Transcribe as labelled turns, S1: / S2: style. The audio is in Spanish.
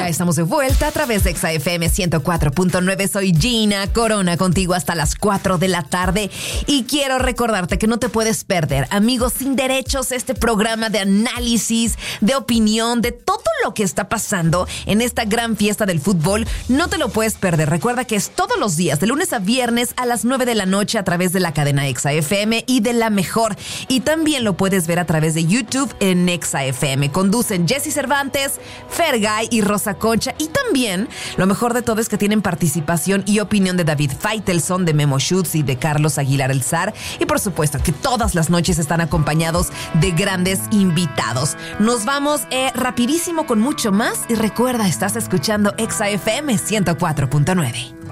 S1: Ya estamos de vuelta a través de Exa FM 104.9. Soy Gina Corona, contigo hasta las 4 de la tarde. Y quiero recordarte que no te puedes perder, Amigos Sin Derechos, este programa de análisis, de opinión, de todo lo que está pasando en esta gran fiesta del fútbol. No te lo puedes perder. Recuerda que es todos los días, de lunes a viernes a las 9 de la noche a través de la cadena Exa FM y de La Mejor. Y también lo puedes ver a través de YouTube en Exa FM. Conducen Jesse Cervantes, Fergay y Rosa Concha. Y también, lo mejor de todo es que tienen participación y opinión de David Faitelson, de Memo Schutz y de Carlos Aguilar El Zar. Y por supuesto que todas las noches están acompañados de grandes invitados. Nos vamos rapidísimo con mucho más. Y recuerda, estás escuchando Exa FM 104.9.